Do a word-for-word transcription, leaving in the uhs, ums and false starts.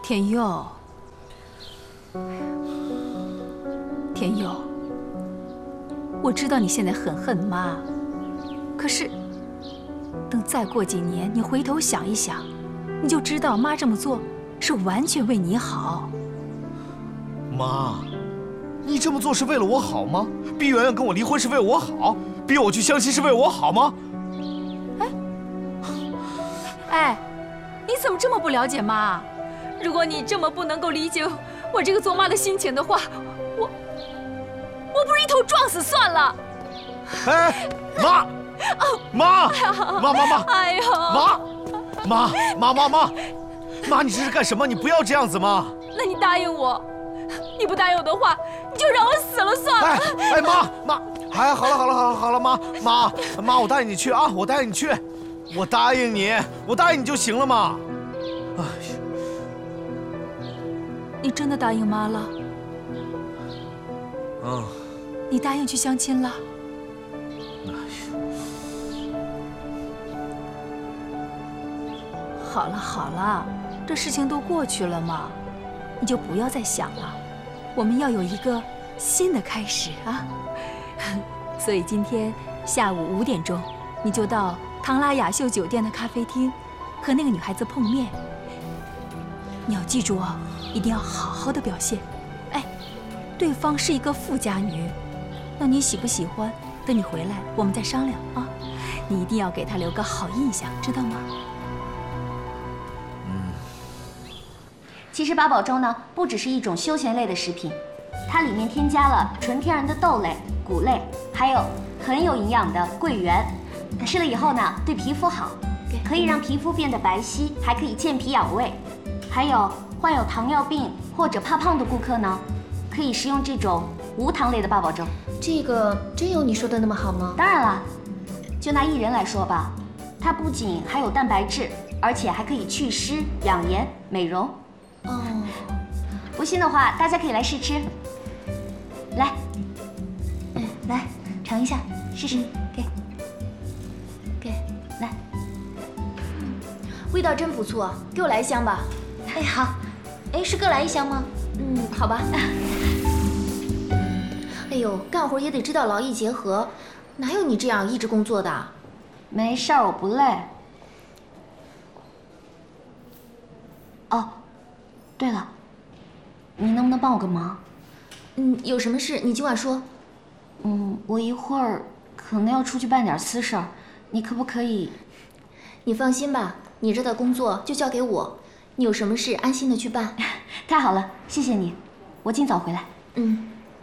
天佑，天佑，我知道你现在很恨妈，可是等再过几年，你回头想一想，你就知道妈这么做是完全为你好。 妈，你这么做是为了我好吗？逼圆圆跟我离婚是为我好，逼我去相亲是为我好吗？ 哎，哎，你怎么这么不了解妈？如果你这么不能够理解我这个做妈的心情的话，我我不如一头撞死算了。 哎，妈，妈，妈妈妈， 哎呦， 妈，妈妈妈妈，妈，你这是干什么？你不要这样子妈。 那你答应我，你不答应我的话，你就让我死了算了。 哎哎，妈妈，哎，好了好了好了好了，妈妈妈，我答应你去啊，我答应你去，我答应你，我答应你就行了嘛。哎呀， 你真的答应妈了？ 嗯。 你答应去相亲了？ 哎呀， 好了好了，这事情都过去了嘛，你就不要再想了。我们要有一个新的开始啊！所以今天下午五点钟，你就到唐拉雅秀酒店的咖啡厅，和那个女孩子碰面。你要记住哦，一定要好好的表现。哎，对方是一个富家女，那你喜不喜欢？等你回来我们再商量啊！你一定要给她留个好印象，知道吗？ 其实八宝粥呢，不只是一种休闲类的食品，它里面添加了纯天然的豆类、谷类，还有很有营养的桂圆。吃了以后呢，对皮肤好，可以让皮肤变得白皙，还可以健脾养胃。还有患有糖尿病或者怕胖的顾客呢，可以食用这种无糖类的八宝粥。 这个真有你说的那么好吗？ 当然啦，就拿薏仁来说吧，它不仅含有蛋白质，而且还可以祛湿、养颜、美容。 哦， 不信的话，大家可以来试吃。来，嗯，来尝一下，试试，给，给，来， 味道真不错，给我来一箱吧。哎，好。哎，是各来一箱吗？嗯，好吧。哎呦，干活也得知道劳逸结合，哪有你这样一直工作的？ 没事儿，我不累。哦。对了，你能不能帮我个忙？ 嗯，有什么事你尽管说。 嗯，我一会儿可能要出去办点私事儿，你可不可以？ 你放心吧，你这的工作就交给我，你有什么事安心的去办。 太好了，谢谢你，我尽早回来。 嗯。